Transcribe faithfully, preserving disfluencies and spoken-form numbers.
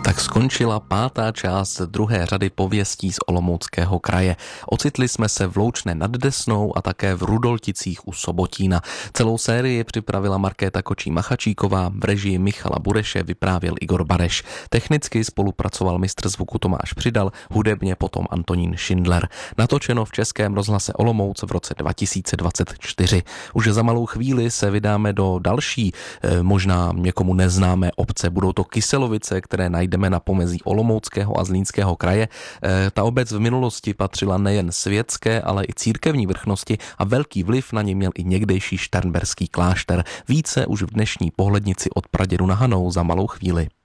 Tak skončila pátá část druhé řady pověstí z Olomouckého kraje. Ocitli jsme se v Loučné nad Desnou a také v Rudolticích u Sobotína. Celou sérii připravila Markéta Kočí-Machačíková, v režii Michala Bureše vyprávěl Igor Bareš. Technicky spolupracoval mistr zvuku Tomáš Přidal, hudebně potom Antonín Šindler. Natočeno v Českém rozhlase Olomouc v roce dva tisíce dvacet čtyři. Už za malou chvíli se vydáme do další, možná někomu neznámé obce. Budou to Kyselovice, které najdeme na pomezí Olomouckého a Zlínského kraje. E, ta obec v minulosti patřila nejen světské, ale i církevní vrchnosti a velký vliv na ně měl i někdejší šternberský klášter. Více už v dnešní pohlednici od pradědu na Hanou za malou chvíli.